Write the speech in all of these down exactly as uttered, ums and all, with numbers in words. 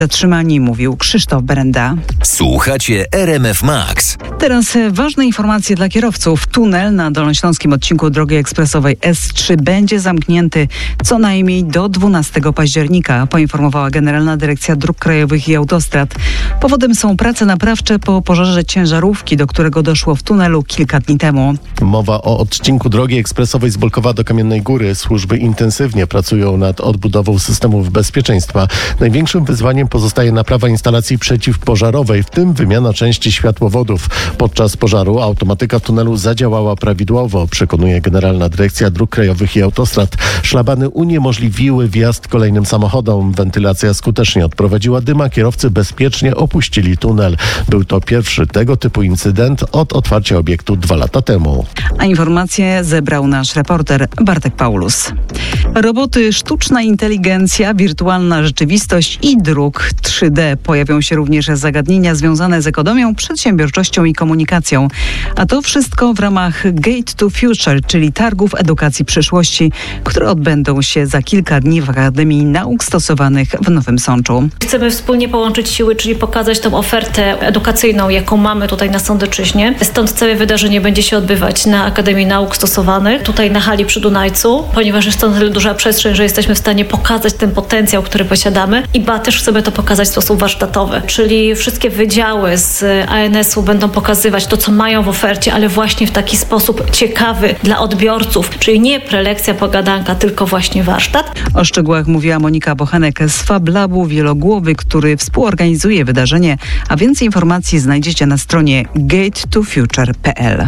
zatrzymani, mówił Krzysztof Brenda. Słuchacie R M F Max. Teraz ważne informacje dla kierowców. Tunel na dolnośląskim odcinku drogi ekspresowej S trzy będzie zamknięty co najmniej do dwunastego października, poinformowała Generalna Dyrekcja Dróg Krajowych i Autostrad. Powodem są prace naprawcze po pożarze ciężarówki, do którego doszło w tunelu kilka dni temu. Mowa o odcinku drogi ekspresowej z Bolkowa do Kamiennej Góry. Służby intensywnie pracują nad odbudową systemów bezpieczeństwa. Największym wyzwaniem pozostaje naprawa instalacji przeciwpożarowej, w tym wymiana części światłowodów. Podczas pożaru automatyka w tunelu zadziałała prawidłowo, przekonuje Generalna Dyrekcja Dróg Krajowych i Autostrad. Szlabany uniemożliwiły wjazd kolejnym samochodom. Wentylacja skutecznie odprowadziła dym, a kierowcy bezpiecznie opuścili tunel. Był to pierwszy tego typu incydent od otwarcia obiektu dwa lata temu. A informacje zebrał nasz reporter Bartek Paulus. Roboty, sztuczna inteligencja, wirtualna rzeczywistość i druk trzy D. Pojawią się również zagadnienia związane z ekonomią, przedsiębiorczością i komunikacją. A to wszystko w ramach Gate to Future, czyli targów edukacji przyszłości, które odbędą się za kilka dni w Akademii Nauk Stosowanych w Nowym Sączu. Chcemy wspólnie połączyć siły, czyli pokazać tą ofertę edukacyjną, jaką mamy tutaj na Sądeczyźnie. Stąd całe wydarzenie będzie się odbywać na Akademii Nauk Stosowanych, tutaj na hali przy Dunajcu, ponieważ jest to na tyle duża przestrzeń, że jesteśmy w stanie pokazać ten potencjał, który posiadamy i ba, też chcemy to pokazać w sposób warsztatowy, czyli wszystkie wydziały z A N S-u będą pokazywać to, co mają w ofercie, ale właśnie w taki sposób ciekawy dla odbiorców, czyli nie prelekcja, pogadanka, tylko właśnie warsztat. O szczegółach mówiła Monika Bochenek z Fab Labu Wielogłowy, który współorganizuje wydarzenie, a więcej informacji znajdziecie na stronie gate to future kropka p l.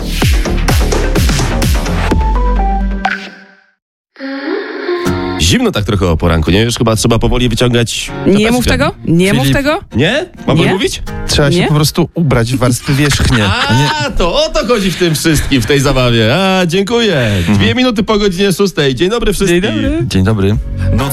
Zimno tak trochę o poranku, nie? Już chyba trzeba powoli wyciągać Nie czapeczkę. mów tego, nie Filip. mów tego. Nie? Mam Nie? mówić? Trzeba Nie? się po prostu ubrać w warstwy wierzchnie. A, nie... to o to chodzi w tym wszystkim, w tej zabawie. A, dziękuję. Dwie minuty po godzinie szóstej. Dzień dobry wszystkim. Dzień dobry. Dzień dobry.